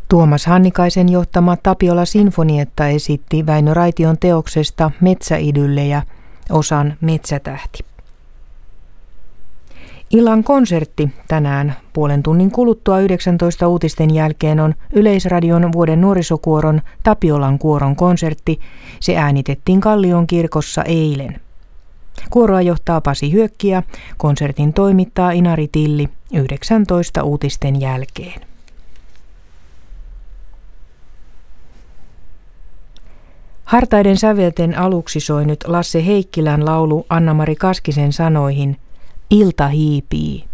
Tuomas Hannikaisen johtama Tapiola Sinfonietta esitti Väinö Raition teoksesta Metsäidyllejä osan Metsätähti. Illan konsertti tänään puolen tunnin kuluttua 19 uutisten jälkeen on Yleisradion vuoden nuorisokuoron Tapiolan kuoron konsertti. Se äänitettiin Kallion kirkossa eilen. Kuoroa johtaa Pasi Hyökkiä, konsertin toimittaa Inari Tilli 19 uutisten jälkeen. Hartaiden sävelten aluksi soi nyt Lasse Heikkilän laulu Anna-Mari Kaskisen sanoihin Ilta hiipii.